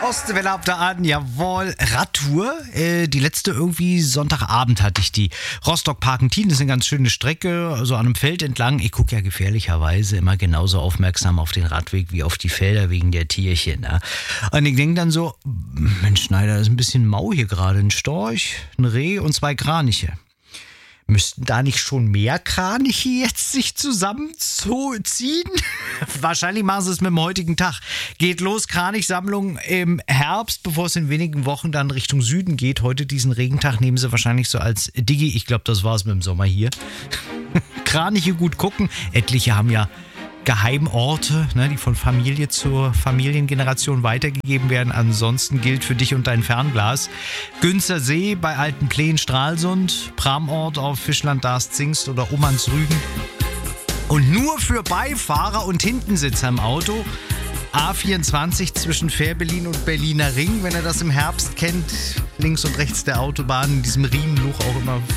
Ostwelle ab da an, jawohl, Radtour. Die letzte irgendwie Sonntagabend hatte ich die. Rostock-Parkentien, das ist eine ganz schöne Strecke, so an einem Feld entlang. Ich gucke ja gefährlicherweise immer genauso aufmerksam auf den Radweg wie auf die Felder wegen der Tierchen. Ne? Und ich denke dann so, Mensch Schneider, ist ein bisschen mau hier gerade. Ein Storch, ein Reh und 2 Kraniche. Müssten da nicht schon mehr Kraniche jetzt sich zusammenziehen? Wahrscheinlich machen sie es mit dem heutigen Tag. Geht los, Kranichsammlung im Herbst, bevor es in wenigen Wochen dann Richtung Süden geht. Heute diesen Regentag nehmen sie wahrscheinlich so als Digi. Ich glaube, das war's mit dem Sommer hier. Kraniche gut gucken. Etliche haben ja Geheimorte, ne, die von Familie zur Familiengeneration weitergegeben werden. Ansonsten gilt für dich und dein Fernglas Günzer See bei Altenpleen, Stralsund, Pramort auf Fischland, Darst, Zingst oder Omansrügen. Und nur für Beifahrer und Hintensitzer im Auto A24 zwischen Fährberlin und Berliner Ring, wenn ihr das im Herbst kennt, links und rechts der Autobahn, in diesem Riemenluch auch immer